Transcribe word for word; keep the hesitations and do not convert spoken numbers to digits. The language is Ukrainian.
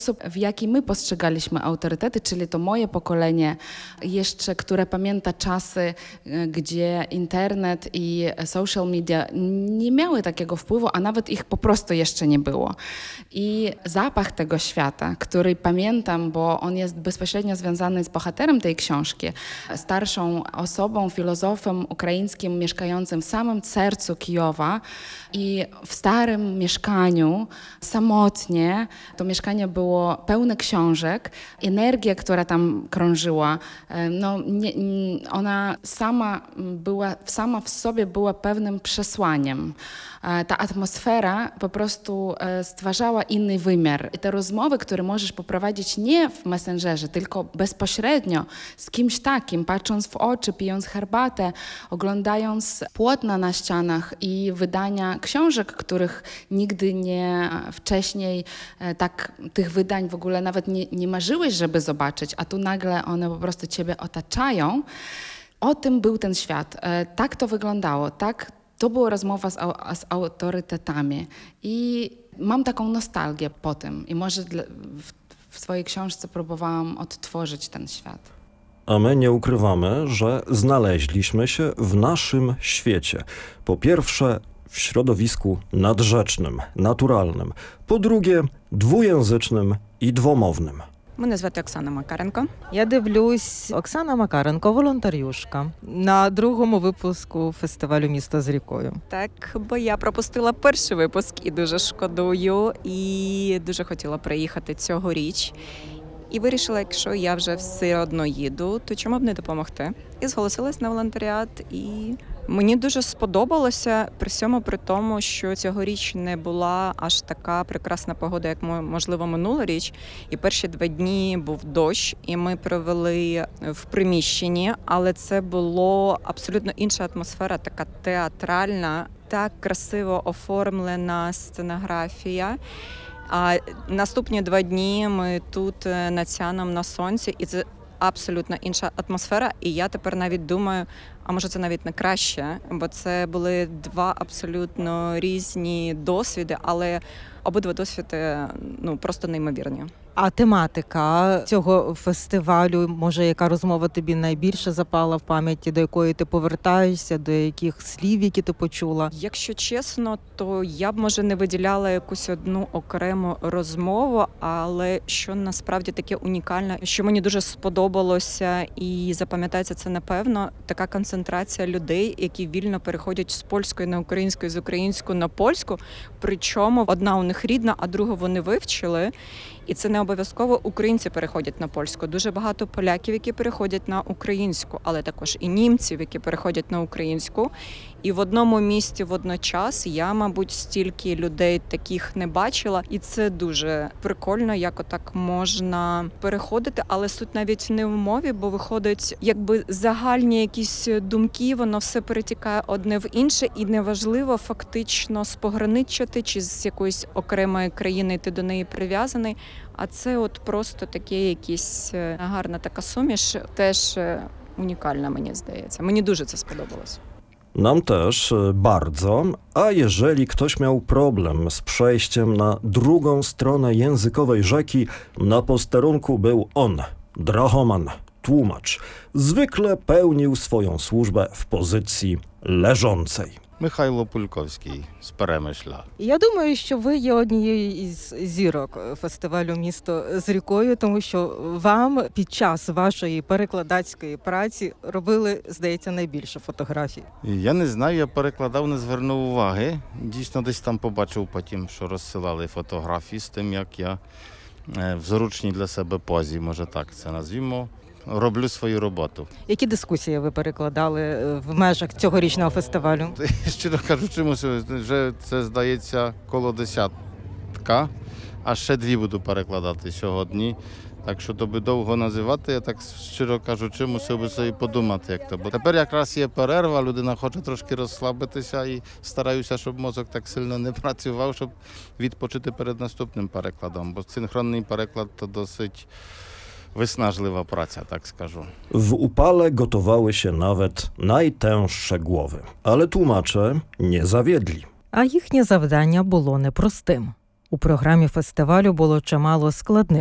w jaki my postrzegaliśmy autorytety, czyli to moje pokolenie jeszcze, które pamięta czasy, gdzie internet i social media nie miały takiego wpływu, a nawet ich po prostu jeszcze nie było. I zapach tego świata, który pamiętam, bo on jest bezpośrednio związany z bohaterem tej książki, starszą osobą, filozofem ukraińskim mieszkającym w samym sercu Kijowa i w starym mieszkaniu, samotnie. To mieszkanie było pełne książek. Energia, która tam krążyła, no, nie, ona sama była, sama w sobie była pewnym przesłaniem. Ta atmosfera po prostu stwarzała inny wymiar. I te rozmowy, które możesz poprowadzić nie w Messengerze, tylko bezpośrednio z kimś takim, patrząc w oczy, pijąc herbatę, oglądając płótna na ścianach i wydania książek, których nigdy nie wcześniej tak tych wydań w ogóle nawet nie, nie marzyłeś, żeby zobaczyć, a tu nagle one po prostu ciebie otaczają. O tym był ten świat. Tak to wyglądało, tak. To była rozmowa z, z autorytetami i mam taką nostalgię po tym i może dla, w, w swojej książce próbowałam odtworzyć ten świat. A my nie ukrywamy, że znaleźliśmy się w naszym świecie. Po pierwsze w środowisku nadrzecznym, naturalnym. Po drugie dwujęzycznym і двомовним. Мене звати Оксана Макаренко. Я дивлюсь, Оксана Макаренко, волонтерюшка, на другому випуску фестивалю «Місто з рікою». Так, бо я пропустила перший випуск і дуже шкодую, і дуже хотіла приїхати цьогоріч. І вирішила, якщо я вже все одно їду, то чому б не допомогти? І зголосилась на волонтеріат, і мені дуже сподобалося, при всьому при тому, що цьогоріч не була аж така прекрасна погода, як, можливо, минулоріч. І перші два дні був дощ, і ми провели в приміщенні, але це було абсолютно інша атмосфера, така театральна, так красиво оформлена сценографія. А наступні два дні ми тут над Сяном на сонці, і це абсолютно інша атмосфера. І я тепер навіть думаю, а може це навіть не краще, бо це були два абсолютно різні досвіди, але обидва досвіди ну, просто неймовірні. А тематика цього фестивалю, може, яка розмова тобі найбільше запала в пам'яті, до якої ти повертаєшся, до яких слів, які ти почула? Якщо чесно, то я б, може, не виділяла якусь одну окрему розмову, але що насправді таке унікальне, що мені дуже сподобалося і запам'ятається це, напевно, така концентрація людей, які вільно переходять з польської на українську, з української на польську, причому одна у них рідна, а другу вони вивчили. І це не обов'язково українці переходять на польську. Дуже багато поляків, які переходять на українську, але також і німців, які переходять на українську. І в одному місті водночас я, мабуть, стільки людей таких не бачила. І це дуже прикольно, як отак можна переходити. Але суть навіть не в мові, бо виходить, якби загальні якісь думки, воно все перетікає одне в інше. І неважливо фактично спограничити, чи з якоїсь окремої країни ти до неї прив'язаний. А це от просто таке якісь гарна така суміш, теж унікальна, мені здається. Мені дуже це сподобалось. Nam też bardzo, a jeżeli ktoś miał problem z przejściem na drugą stronę językowej rzeki, na posterunku był on, drahoman, tłumacz. Zwykle pełnił swoją służbę w pozycji leżącej. Михайло Пульковський з Перемишля. Я думаю, що ви є однією із зірок фестивалю «Місто з рікою», тому що вам під час вашої перекладацької праці робили, здається, найбільше фотографій. Я не знаю, я перекладав, не звернув уваги. Дійсно, десь там побачив потім, що розсилали фотографії з тим, як я в зручній для себе позі, може так це назвімо, роблю свою роботу. Які дискусії ви перекладали в межах цьогорічного фестивалю? Щиро кажучи, вже це, здається, коло десятка, а ще дві буду перекладати сьогодні. Так що то би довго називати, я так щиро кажучи, мусив би собі подумати, як то. Бо тепер якраз є перерва, людина хоче трошки розслабитися і стараюся, щоб мозок так сильно не працював, щоб відпочити перед наступним перекладом. Бо синхронний переклад то досить wysnażliwa praca, tak скажу. W upale gotowały się nawet najtęższe głowy, ale tłumacze nie zawiedli. А їхнє завдання було непростим. У програмі фестивалю було чимало складних